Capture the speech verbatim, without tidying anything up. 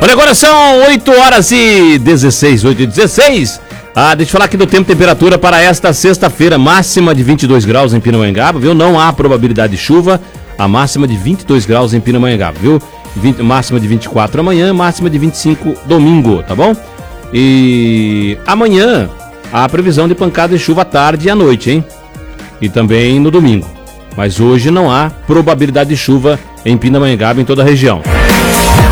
Olha, agora são oito horas e dezesseis, oito e dezesseis. Ah, deixa eu falar aqui do tempo e temperatura para esta sexta-feira. Máxima de vinte e dois graus em Pindamonhangaba, viu? Não há probabilidade de chuva. A máxima de vinte e dois graus em Pindamonhangaba, viu? vinte, máxima de vinte e quatro amanhã, máxima de vinte e cinco domingo, tá bom? E amanhã há previsão de pancada de chuva à tarde e à noite, hein? E também no domingo. Mas hoje não há probabilidade de chuva em Pindamonhangaba, em toda a região.